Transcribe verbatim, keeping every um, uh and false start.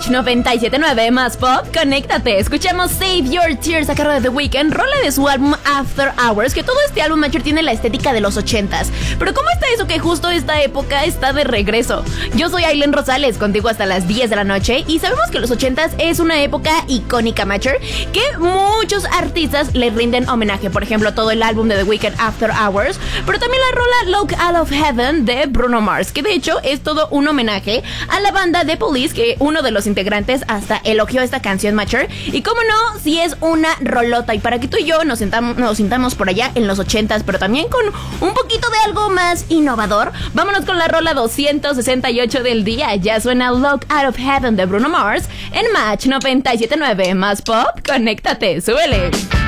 Match noventa y siete punto nueve más pop, conéctate. Escuchamos Save Your Tears a cargo de The Weeknd, rola de su álbum After Hours, que todo este álbum, Matcher, tiene la estética de los ochentas. Pero ¿cómo está eso que justo esta época está de regreso? Yo soy Aileen Rosales, contigo hasta las diez de la noche, y sabemos que los ochentas es una época icónica, Matcher, que muchos artistas le rinden homenaje. Por ejemplo, todo el álbum de The Weeknd After Hours, pero también la rola Look Out of Heaven de Bruno Mars, que de hecho es todo un homenaje a la banda The Police, que uno de los integrantes hasta elogió esta canción, Matcher. Y cómo no, si es una rolota, y para que tú y yo nos sintamos, nos sintamos por allá en los ochentas, pero también con un poquito de algo más innovador, vámonos con la rola doscientos sesenta y ocho del día. Ya suena Look Out of Heaven de Bruno Mars en Match noventa y siete punto nueve más pop, conéctate, súbele.